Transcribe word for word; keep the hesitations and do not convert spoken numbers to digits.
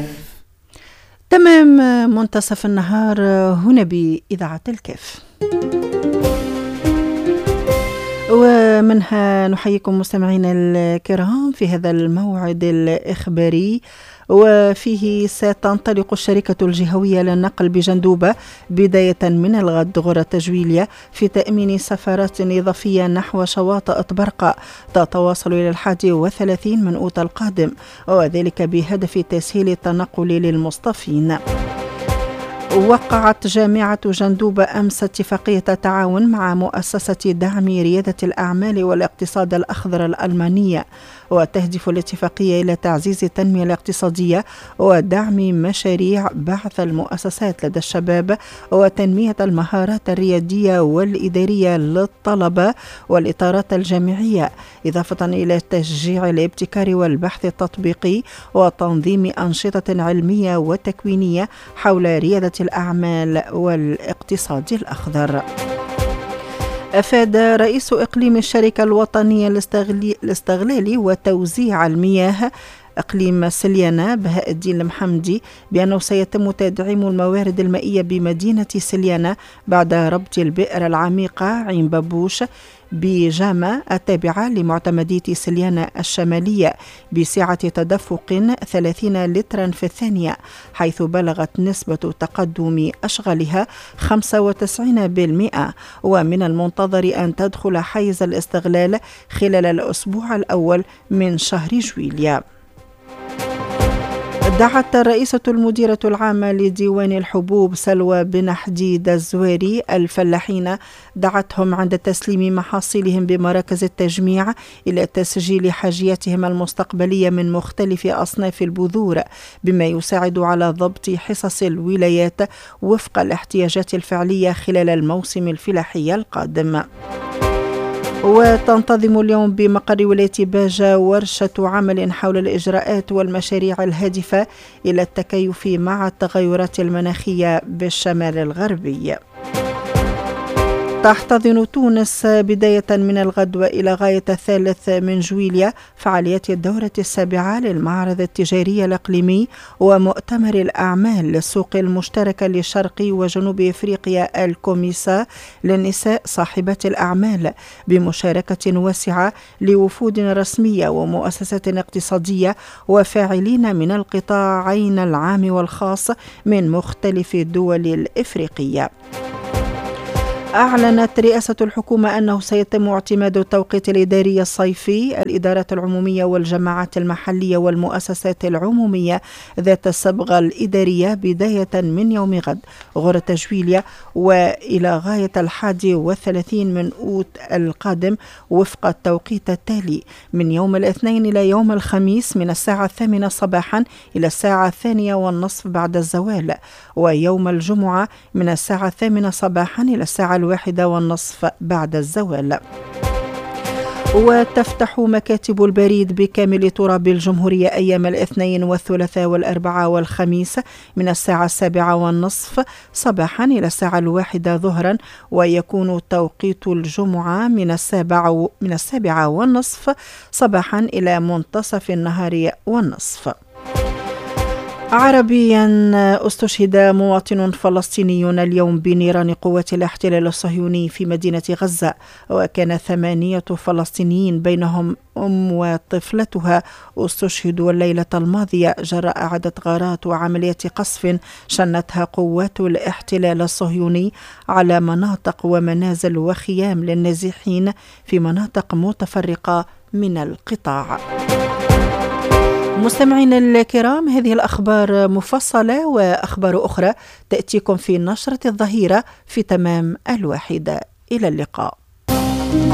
تمام منتصف النهار هنا بإذاعة الكاف، ومنها نحييكم مستمعينا الكرام في هذا الموعد الإخباري، وفيه ستنطلق الشركة الجهوية للنقل بجندوبة بداية من الغد غرة جويلية في تأمين سفرات إضافية نحو شواطئ برقة تتواصل إلى الحادي والثلاثين من أوت القادم، وذلك بهدف تسهيل التنقل للمصطفين. وقعت جامعة جندوبة أمس اتفاقية تعاون مع مؤسسة دعم ريادة الأعمال والاقتصاد الأخضر الألمانية، وتهدف الاتفاقية إلى تعزيز التنمية الاقتصادية ودعم مشاريع بعث المؤسسات لدى الشباب وتنمية المهارات الريادية والإدارية للطلبة والإطارات الجامعية، إضافة إلى تشجيع الابتكار والبحث التطبيقي وتنظيم أنشطة علمية وتكوينية حول ريادة الأعمال والاقتصاد الأخضر. أفاد رئيس إقليم الشركة الوطنية لاستغلال وتوزيع المياه إقليم سليانة بهاء الدين المحمدي بأنه سيتم تدعيم الموارد المائية بمدينة سليانة بعد ربط البئر العميقة عين بابوش بجامة التابعة لمعتمدية سليانة الشمالية بسعة تدفق ثلاثين لترا في الثانية، حيث بلغت نسبة تقدم أشغالها خمسة وتسعين بالمئة، ومن المنتظر أن تدخل حيز الاستغلال خلال الأسبوع الأول من شهر جويلية. دعت الرئيسة المديرة العامة لديوان الحبوب سلوى بن حديد الزواري الفلاحين، دعتهم عند تسليم محاصيلهم بمراكز التجميع إلى تسجيل حاجياتهم المستقبلية من مختلف أصناف البذور، بما يساعد على ضبط حصص الولايات وفق الاحتياجات الفعلية خلال الموسم الفلاحي القادم. وتنتظم اليوم بمقر ولاية باجة ورشة عمل حول الإجراءات والمشاريع الهادفة إلى التكيف مع التغيرات المناخية بالشمال الغربي. تحتضن تونس بداية من الغد وإلى غاية الثالث من جويلية فعاليات الدورة السابعة للمعرض التجاري الإقليمي ومؤتمر الأعمال للسوق المشتركة لشرق وجنوب إفريقيا الكوميسا للنساء صاحبات الأعمال، بمشاركة واسعة لوفود رسمية ومؤسسات اقتصادية وفاعلين من القطاعين العام والخاص من مختلف الدول الإفريقية. أعلنت رئاسة الحكومة أنه سيتم اعتماد التوقيت الإداري الصيفي الإدارات العمومية والجماعات المحلية والمؤسسات العمومية ذات الصبغة الإدارية بداية من يوم غد غرة جويلية وإلى غاية الحادي والثلاثين من أوت القادم وفق التوقيت التالي: من يوم الاثنين إلى يوم الخميس من الساعة الثامنة صباحا إلى الساعة الثانية والنصف بعد الزوال، ويوم الجمعة من الساعة الثامنة صباحا إلى الساعة الواحدة والنصف بعد الزوال. وتفتح مكاتب البريد بكامل تراب الجمهورية أيام الاثنين والثلاثاء والأربعاء والخميس من الساعة السابعة والنصف صباحا إلى الساعة الواحدة ظهرا، ويكون توقيت الجمعة من السابعة من السابعة والنصف صباحا إلى منتصف النهار والنصف. عربيا، استشهد مواطن فلسطيني اليوم بنيران قوات الاحتلال الصهيوني في مدينة غزة، وكان ثمانية فلسطينيين بينهم أم وطفلتها استشهدوا الليلة الماضية جراء عدة غارات وعمليات قصف شنتها قوات الاحتلال الصهيوني على مناطق ومنازل وخيام للنازحين في مناطق متفرقة من القطاع. مستمعين الكرام، هذه الأخبار مفصلة وأخبار أخرى تأتيكم في نشرة الظهيرة في تمام الواحدة. إلى اللقاء.